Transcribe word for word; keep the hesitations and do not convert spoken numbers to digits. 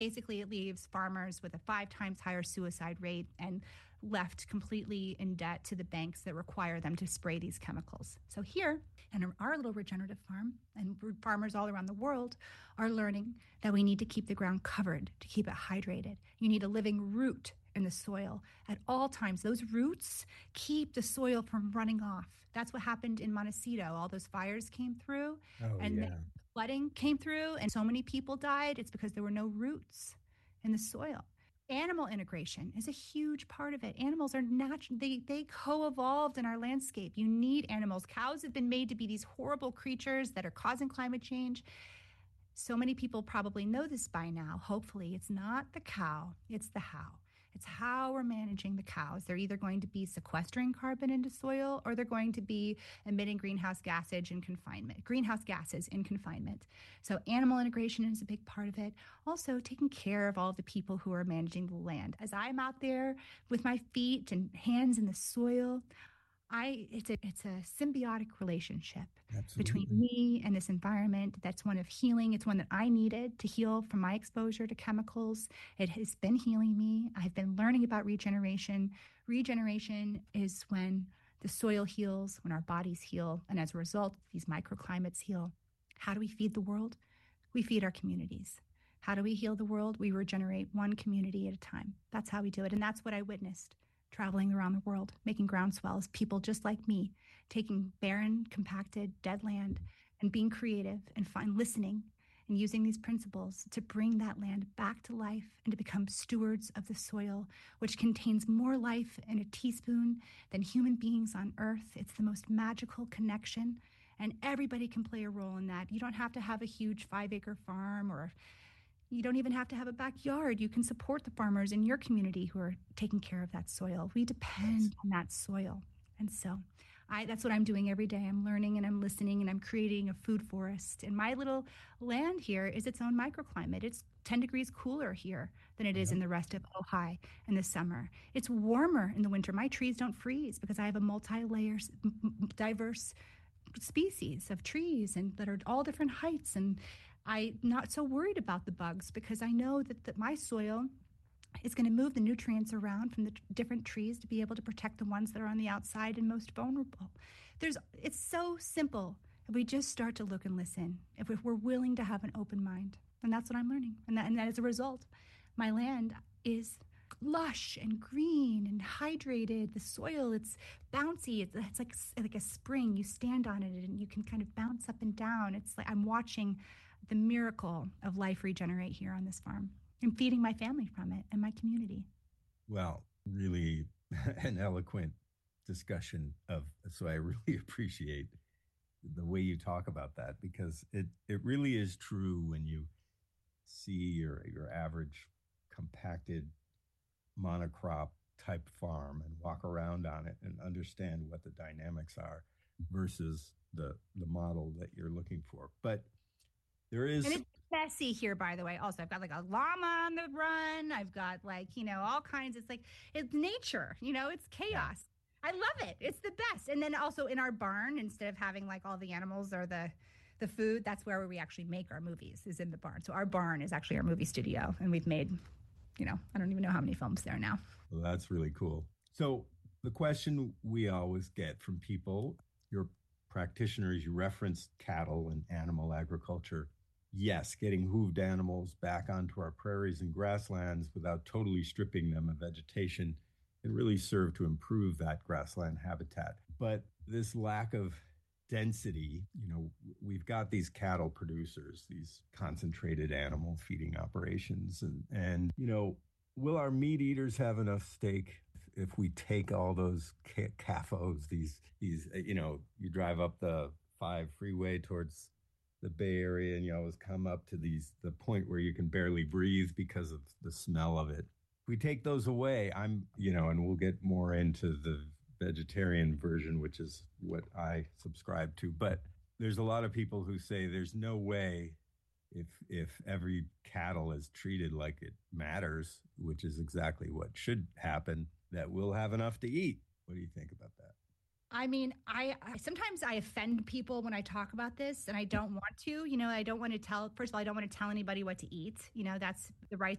Basically, it leaves farmers with a five times higher suicide rate and left completely in debt to the banks that require them to spray these chemicals. So here, in our little regenerative farm, and farmers all around the world are learning that we need to keep the ground covered to keep it hydrated. You need a living root in the soil at all times. Those roots keep the soil from running off. That's what happened in Montecito. All those fires came through, Oh, and yeah. the flooding came through, and so many people died. It's because there were no roots in the soil. Animal integration is a huge part of it. Animals are natural. They, they co-evolved in our landscape. You need animals. Cows have been made to be these horrible creatures that are causing climate change. So many people probably know this by now. Hopefully, it's not the cow, it's the how. It's how we're managing the cows. They're either going to be sequestering carbon into soil, or they're going to be emitting greenhouse gases in confinement, greenhouse gases in confinement. So animal integration is a big part of it. Also, taking care of all of the people who are managing the land. As I'm out there with my feet and hands in the soil, I it's a it's a symbiotic relationship between Absolutely. me and this environment. That's one of healing. It's one that I needed to heal from my exposure to chemicals. It has been healing me. I've been learning about regeneration. Regeneration is when the soil heals, when our bodies heal, and as a result, these microclimates heal. How do we feed the world? We feed our communities. How do we heal the world? We regenerate one community at a time. That's how we do it. And that's what I witnessed traveling around the world, making groundswells, people just like me, taking barren, compacted, dead land and being creative and find listening and using these principles to bring that land back to life and to become stewards of the soil, which contains more life in a teaspoon than human beings on earth. It's the most magical connection, and everybody can play a role in that. You don't have to have a huge five acre farm, or you don't even have to have a backyard. You can support the farmers in your community who are taking care of that soil. We depend on that soil. And so I, that's what I'm doing every day. I'm learning and I'm listening and I'm creating a food forest. And my little land here is its own microclimate. It's ten degrees cooler here than it is Yep. in the rest of Ojai in the summer. It's warmer in the winter. My trees don't freeze because I have a multi-layer, diverse species of trees and that are all different heights. And I'm not so worried about the bugs because I know that, that my soil is going to move the nutrients around from the t- different trees to be able to protect the ones that are on the outside and most vulnerable. There's, it's so simple if we just start to look and listen, if we're willing to have an open mind. And that's what I'm learning. And that, and that as a result, my land is lush and green and hydrated. The soil, it's bouncy. It's, it's like like a spring. You stand on it and you can kind of bounce up and down. It's like I'm watching the miracle of life regenerate here on this farm and feeding my family from it and my community. Well, really an eloquent discussion of, so I really appreciate the way you talk about that, because it it really is true when you see your your average compacted monocrop type farm and walk around on it and understand what the dynamics are versus the the model that you're looking for. But there And is, it's messy here, by the way. Also, I've got like a llama on the run. I've got like, you know, all kinds. It's like, it's nature, you know, it's yeah, chaos. I love it. It's the best. And then also in our barn, instead of having like all the animals or the the food, that's where we actually make our movies, is in the barn. So our barn is actually our movie studio. And we've made, you know, I don't even know how many films there now. well, that's really cool. So the question we always get from people, your practitioners, you referenced cattle and animal agriculture. Yes, getting hooved animals back onto our prairies and grasslands without totally stripping them of vegetation can really serve to improve that grassland habitat. But this lack of density, you know, we've got these cattle producers, these concentrated animal feeding operations, and and you know, will our meat eaters have enough steak if we take all those ca- C A F Os, these these uh, you know, you drive up the five freeway towards the Bay Area and you always come up to these the point where you can barely breathe because of the smell of it. If we take those away, I'm, you know, and we'll get more into the vegetarian version, which is what I subscribe to. But there's a lot of people who say there's no way, if if every cattle is treated like it matters, which is exactly what should happen, that we'll have enough to eat. What do you think about that? I mean, I, I sometimes I offend people when I talk about this, and I don't want to. You know, I don't want to tell. First of all, I don't want to tell anybody what to eat. You know, that's the right